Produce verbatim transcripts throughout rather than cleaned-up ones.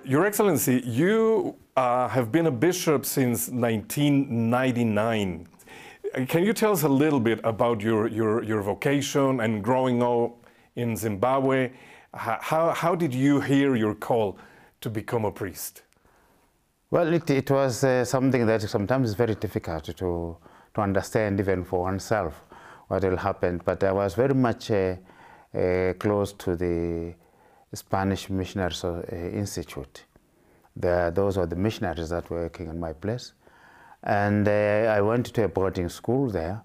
Your Excellency, you uh, have been a bishop since nineteen ninety-nine. Can you tell us a little bit about your, your, your vocation and growing up in Zimbabwe? How, how did you hear your call to become a priest? Well, it, it was uh, something that sometimes is very difficult to, to understand even for oneself what will happen. But I was very much uh, uh, close to the Spanish Missionaries uh, Institute. The, those are the missionaries that were working in my place. And uh, I went to a boarding school there.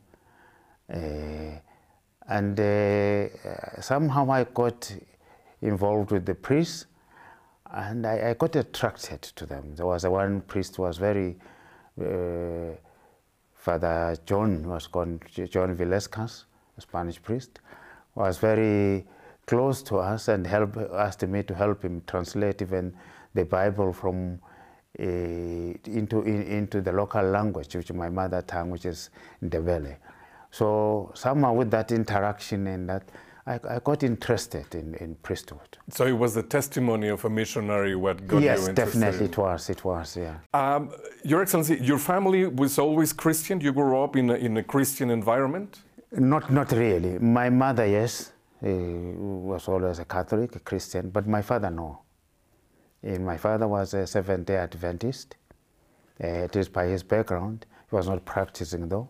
Uh, and uh, somehow I got involved with the priests, and I, I got attracted to them. There was a one priest who was very, uh, Father John, was called John Vilescas, a Spanish priest, was very close to us and helped, asked me to help him translate even the Bible from uh, into, in, into the local language, which is my mother tongue, which is Ndebele. So somehow with that interaction and that, I, I got interested in, in priesthood. So it was the testimony of a missionary what got yes, you interested? Yes, definitely it was, it was, yeah. Um, Your Excellency, your family was always Christian? You grew up in a, in a Christian environment? Not, not really. My mother, yes, uh, was always a Catholic, a Christian, but my father, no. Uh, my father was a Seventh-day Adventist. Uh, it is by his background. He was not practicing though.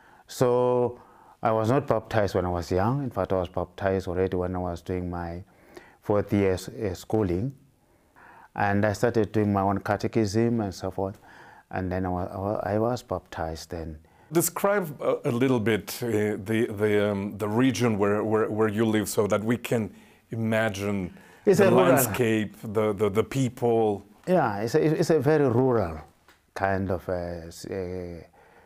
So I was not baptized when I was young. In fact, I was baptized already when I was doing my fourth year uh, schooling. And I started doing my own catechism and so forth. And then I was, I was baptized then. Describe a, a little bit uh, the, the, um, the region where, where, where you live so that we can imagine it's the landscape, the, the, the people. Yeah, it's a, it's a very rural kind of a, a,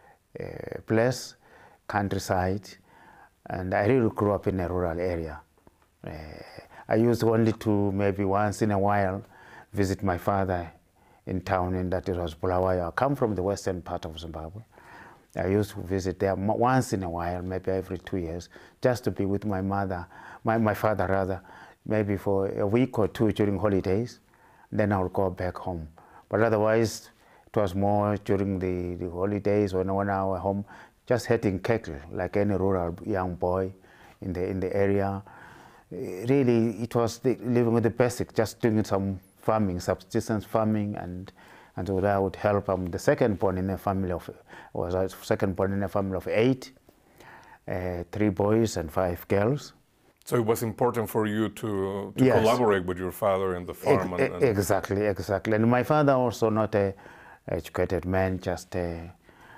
a place, countryside, and I really grew up in a rural area. Uh, I used only to maybe once in a while visit my father in town, and that it was Bulawayo. I come from the western part of Zimbabwe. I used to visit there once in a while, maybe every two years, just to be with my mother, my, my father rather, maybe for a week or two during holidays. Then I would go back home. But otherwise, it was more during the, the holidays when, when I was home, just hitting cattle like any rural young boy in the, in the area. Really, it was the, living with the basic, just doing some farming, subsistence farming, and and so that would help. I'm the second born in a family of, was a second born in a family of eight, uh, three boys and five girls. So it was important for you to, to yes. collaborate with your father in the farm. E and, and exactly, exactly. And my father also not a educated man, just a,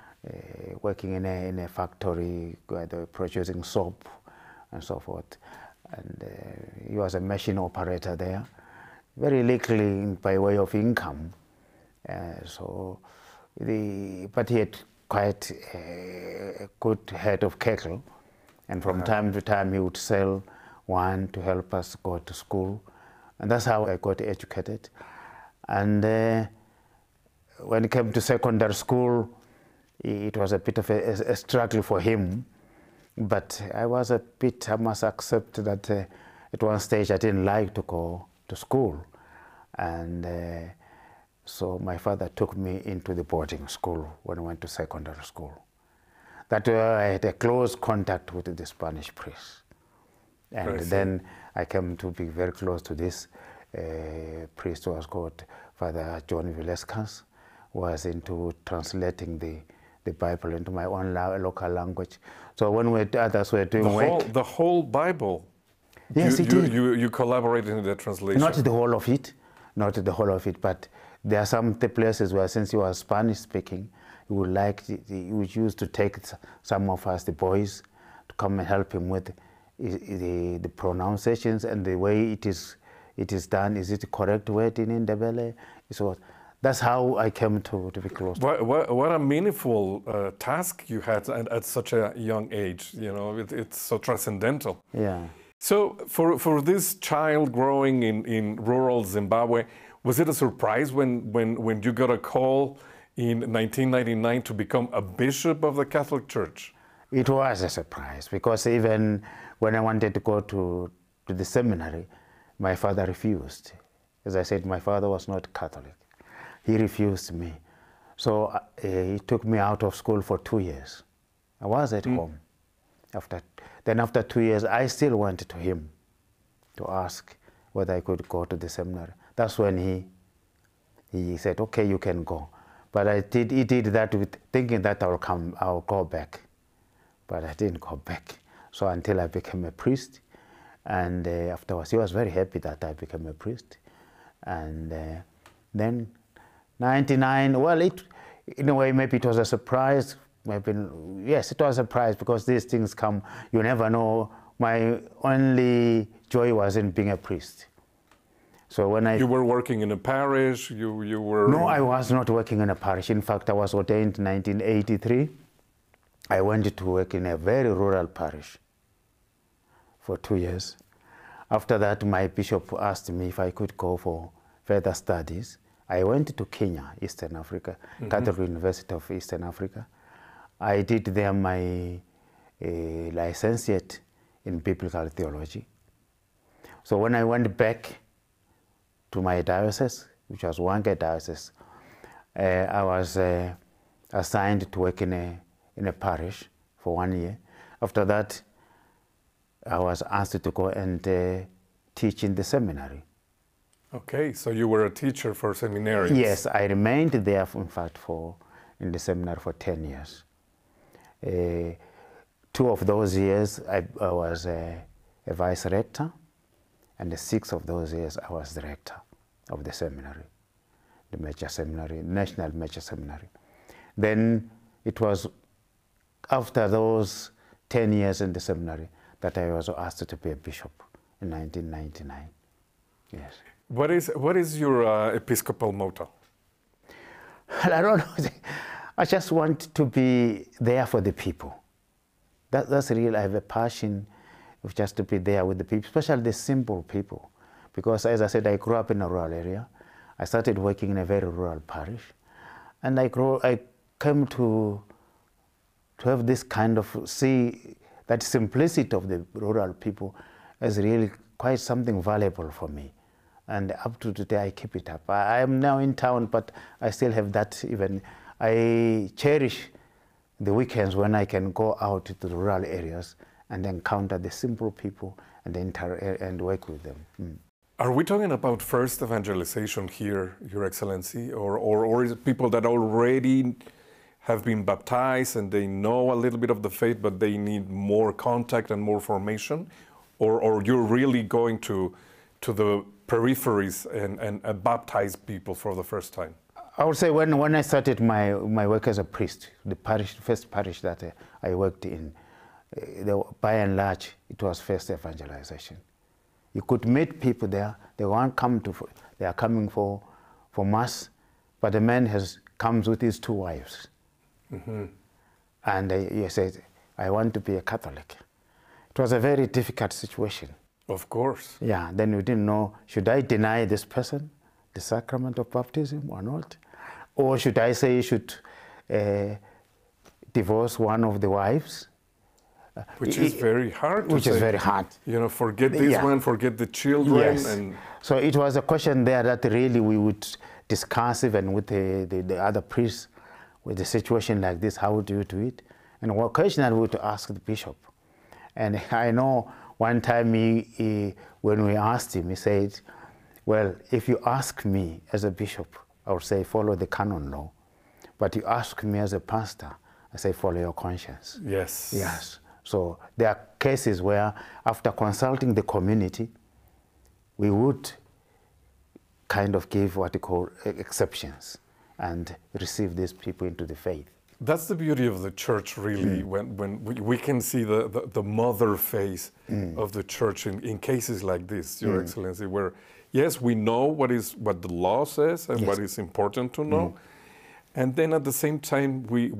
a working in a, in a factory where they were producing soap and so forth. And uh, he was a machine operator there, very likely by way of income. Uh, so, the, but he had quite a, a good head of cattle, and from uh-huh. time to time he would sell one to help us go to school, and that's how I got educated. And uh, when it came to secondary school, it was a bit of a, a struggle for him, but I was a bit, I must accept that uh, at one stage I didn't like to go to school, and uh, so my father took me into the boarding school when I went to secondary school. That uh, I had a close contact with the Spanish priests. And then I came to be very close to this uh, priest who was called Father John Vilescas, who was into translating the, the Bible into my own la local language. So when we, others were doing the work... Whole, the whole Bible? Yes, you, it you, did. You, you collaborated in the translation? Not the whole of it, not the whole of it, but there are some places where, since you are Spanish speaking, you would like, to, you would use to take some of us, the boys, to come and help him with the, the pronunciations and the way it is, it is done. Is it the correct word in Ndebele? So that's how I came to, to be close. What, what, what a meaningful uh, task you had at, at such a young age. You know, it, it's so transcendental. Yeah. So for, for this child growing in, in rural Zimbabwe, was it a surprise when, when, when you got a call in nineteen ninety-nine to become a bishop of the Catholic Church? It was a surprise, because even when I wanted to go to, to the seminary, my father refused. as I said, my father was not Catholic. He refused me. So uh, he took me out of school for two years. I was at mm. home. After, then after two years, I still went to him to ask whether I could go to the seminary. That's when he, he said, okay, you can go. But I did, he did that with thinking that I'll come, I'll go back. But I didn't go back. So until I became a priest, and uh, afterwards, he was very happy that I became a priest. And uh, then ninety-nine, well, it, in a way, maybe it was a surprise. Maybe, yes, it was a surprise because these things come, you never know. My only joy was in being a priest. So when I... You were working in a parish, you, you were... No, I was not working in a parish. In fact, I was ordained in nineteen eighty-three. I went to work in a very rural parish for two years. After that, my bishop asked me if I could go for further studies. I went to Kenya, Eastern Africa, mm-hmm. Catholic University of Eastern Africa. I did there my uh, licentiate in biblical theology. So when I went back to my diocese, which was Hwange Diocese, uh, I was uh, assigned to work in a, in a parish for one year. After that, I was asked to go and uh, teach in the seminary. Okay, so you were a teacher for seminarians. Yes, I remained there, for, in fact, for in the seminary for ten years. Uh, two of those years, I, I was a, a vice rector, and the six of those years, I was the rector of the seminary, the major seminary, National Major Seminary. Then it was after those ten years in the seminary that I was asked to be a bishop in nineteen ninety-nine. Yes. What is, what is your uh, episcopal motto? I don't know. I just want to be there for the people. That, that's real. I have a passion of just to be there with the people, especially the simple people. Because as I said, I grew up in a rural area. I started working in a very rural parish. And I, grew, I came to, to have this kind of, see that simplicity of the rural people as really quite something valuable for me. And up to today, I keep it up. I, I am now in town, but I still have that even. I cherish the weekends when I can go out to the rural areas and encounter the simple people and, inter and work with them. Mm. Are we talking about first evangelization here, Your Excellency, or, or, or is it people that already have been baptized and they know a little bit of the faith, but they need more contact and more formation? Or, or you're really going to, to the peripheries and, and, and baptize people for the first time? I would say when, when I started my, my work as a priest, the parish, first parish that uh, I worked in, uh, the, by and large, it was first evangelization. You could meet people there, they won't come to, they are coming for, for mass, but the man has, comes with his two wives. Mm-hmm. And uh, he said, I want to be a Catholic. It was a very difficult situation. Of course. Yeah, then we didn't know, should I deny this person the sacrament of baptism or not? Or should I say you should uh, divorce one of the wives? Which is very hard to Which say. is very hard. You know, forget this yeah. one, forget the children. Yes. And so it was a question there that really we would discuss even with the, the, the other priests, with a situation like this, how do you do it? And occasionally we would ask the bishop. And I know one time he, he, when we asked him, he said, well, if you ask me as a bishop, I would say follow the canon law. But you ask me as a pastor, I say follow your conscience. yes. Yes. So there are cases where after consulting the community, we would kind of give what you call exceptions and receive these people into the faith. That's the beauty of the church, really, mm. when, when we, we can see the, the, the mother face mm. of the church in, in cases like this, Your mm. Excellency, where, yes, we know what is what the law says and yes. what is important to know, mm. and then at the same time, we